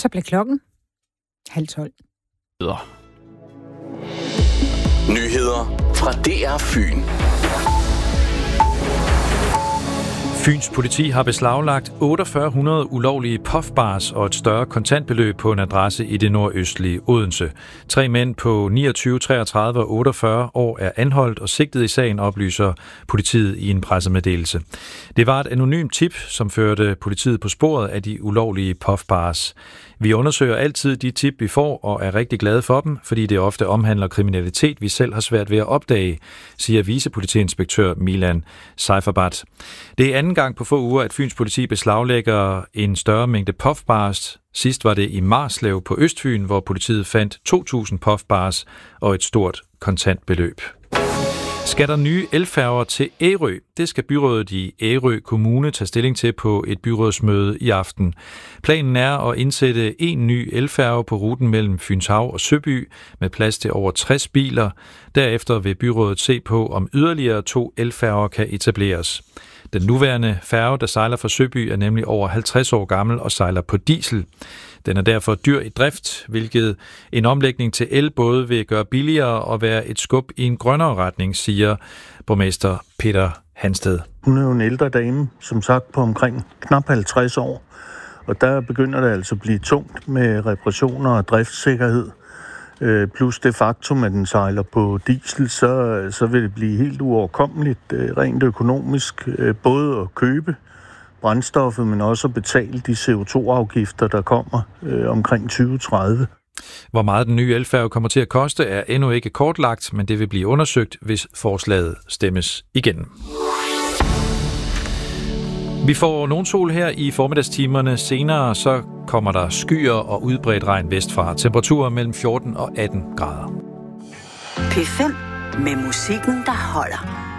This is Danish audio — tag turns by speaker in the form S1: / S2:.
S1: Så blev klokken 11:30.
S2: Nyheder fra DR Fyn.
S3: Fyns politi har beslaglagt 4800 ulovlige puffbars og et større kontantbeløb på en adresse i det nordøstlige Odense. 3 mænd på 29, 33 og 48 år er anholdt og sigtet i sagen, oplyser politiet i en pressemeddelelse. Det var et anonymt tip, som førte politiet på sporet af de ulovlige puffbars. Vi undersøger altid de tip, vi får, og er rigtig glade for dem, fordi det ofte omhandler kriminalitet, vi selv har svært ved at opdage, siger vicepolitiinspektør Milan Seiferbat. Det er anden gang på få uger, at Fyns politi beslaglægger en større mængde puffbars. Sidst var det i Marslev på Østfyn, hvor politiet fandt 2.000 puffbars og et stort kontantbeløb. Skal der nye elfærger til Ærø? Det skal byrådet i Ærø Kommune tage stilling til på et byrådsmøde i aften. Planen er at indsætte en ny elfærge på ruten mellem Fynshav og Søby med plads til over 60 biler. Derefter vil byrådet se på, om yderligere 2 elfærger kan etableres. Den nuværende færge, der sejler fra Søby, er nemlig over 50 år gammel og sejler på diesel. Den er derfor dyr i drift, hvilket en omlægning til el både vil gøre billigere og være et skub i en grønnere retning, siger borgmester Peter Hansted.
S4: Hun er jo en ældre dame, som sagt på omkring knap 50 år, og der begynder det altså at blive tungt med reparationer og driftssikkerhed. Plus det faktum, at den sejler på diesel, så vil det blive helt uoverkommeligt rent økonomisk, både at købe brændstoffet, men også at betale de CO2-afgifter, der kommer omkring 2030.
S3: Hvor meget den nye elfærge kommer til at koste, er endnu ikke kortlagt, men det vil blive undersøgt, hvis forslaget stemmes igennem. Vi får nogen sol her i formiddagstimerne. Senere så kommer der skyer og udbredt regn vestfra. Temperaturer mellem 14 og 18 grader.
S5: P5 med musikken, der holder.